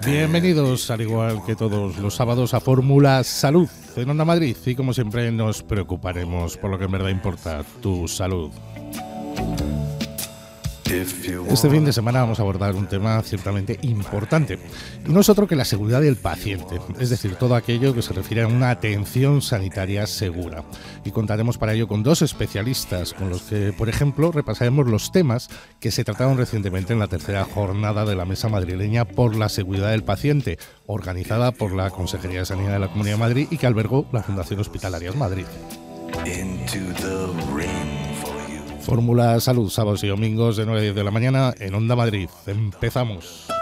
Bienvenidos, al igual que todos los sábados, a Fórmula Salud en Onda Madrid. Y como siempre nos preocuparemos por lo que en verdad importa, tu salud. Este fin de semana vamos a abordar un tema ciertamente importante, y no es otro que la seguridad del paciente, es decir, todo aquello que se refiere a una atención sanitaria segura. Y contaremos para ello con dos especialistas, con los que, por ejemplo, repasaremos los temas que se trataron recientemente en la tercera jornada de la Mesa Madrileña por la Seguridad del Paciente, organizada por la Consejería de Sanidad de la Comunidad de Madrid y que albergó la Fundación Hospitalarias Madrid. Fórmula Salud, sábados y domingos de 9 a 10 de la mañana en Onda Madrid. Empezamos.